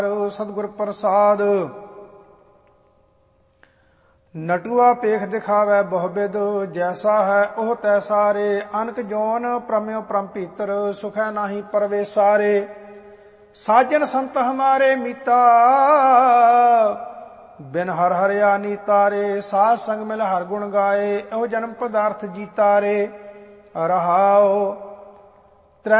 ਸਤਿਗੁਰ ਪ੍ਰਸਾਦ। ਨਟੂਆ ਪੇਖ ਦਿਖਾਵੈ ਬਹੁ ਬਿਦ, ਜੈਸਾ ਹੈ ਉਹ ਤੈਸਾ ਰੇ। ਅਨਕ ਜੋਨ ਪ੍ਰਮਿਓ ਪ੍ਰਮ ਭੀਤਰ, ਸੁਖੈ ਨਾਹੀ ਪਰਵੇਸਾਰੇ। ਸਾਜਨ ਸੰਤ ਹਮਾਰੇ ਮੀਤਾ, ਬਿਨ ਹਰ ਹਰਿਆ ਨੀਤਾ ਰੇ। ਸਾਧ ਸੰਗ ਮਿਲ ਹਰ ਗੁਣ ਗਾਏ, ਇਹੋ ਜਨਮ ਪਦਾਰਥ ਜੀਤਾ ਰੇ। ਰਹਾਉ